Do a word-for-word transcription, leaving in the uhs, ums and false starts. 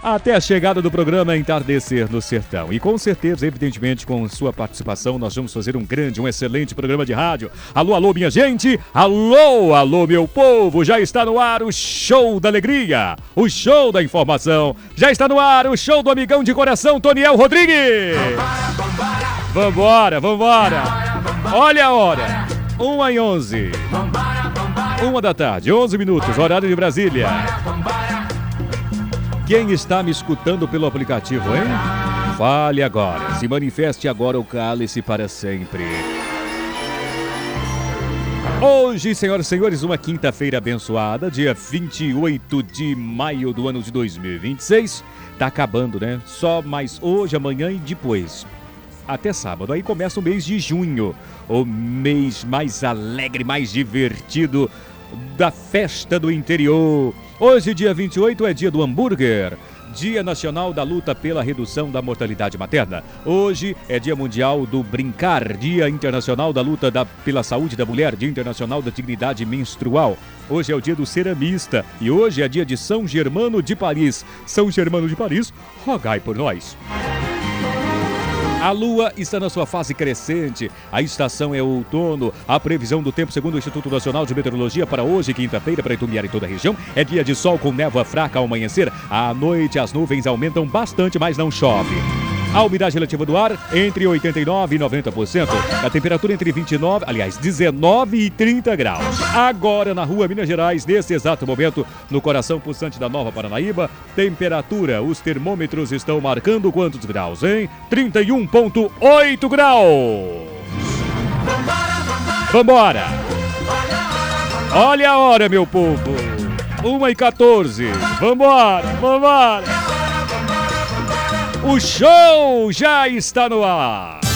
até a chegada do programa Entardecer no Sertão. E com certeza, evidentemente, com sua participação, nós vamos fazer um grande, um excelente programa de rádio. Alô, alô, minha gente! Alô, alô, meu povo! Já está no ar o Show da Alegria, o Show da Informação. Já está no ar o Show do amigão de coração, Toniel Rodrigues! Vambora, vambora! Olha a hora! uma e onze. Uma da tarde, onze minutos, horário de Brasília. Quem está me escutando pelo aplicativo, hein? Fale agora, se manifeste agora ou cale-se para sempre. Hoje, senhoras e senhores, uma quinta-feira abençoada, dia vinte e oito de maio do ano de dois mil e vinte e seis. Tá acabando, né? Só mais hoje, amanhã e depois. Até sábado. Aí começa o mês de junho, o mês mais alegre, mais divertido da festa do interior. Hoje, dia vinte e oito, é dia do hambúrguer. Dia Nacional da Luta pela Redução da Mortalidade Materna. Hoje é Dia Mundial do Brincar, Dia Internacional da Luta da, pela Saúde da Mulher, Dia Internacional da Dignidade Menstrual. Hoje é o dia do ceramista e hoje é dia de São Germano de Paris. São Germano de Paris, rogai por nós. A lua está na sua fase crescente, a estação é outono, a previsão do tempo segundo o Instituto Nacional de Meteorologia para hoje, quinta-feira, para Itumbiara e toda a região, é dia de sol com névoa fraca ao amanhecer. À noite as nuvens aumentam bastante, mas não chove. A umidade relativa do ar entre oitenta e nove por cento e noventa por cento. A temperatura entre vinte e nove, aliás, dezenove e trinta graus. Agora na rua Minas Gerais, nesse exato momento, no coração pulsante da Nova Paranaíba, temperatura, os termômetros estão marcando quantos graus, hein? trinta e um vírgula oito graus. Vambora! Olha a hora, meu povo. uma e quatorze. Vambora, vambora! O show já está no ar!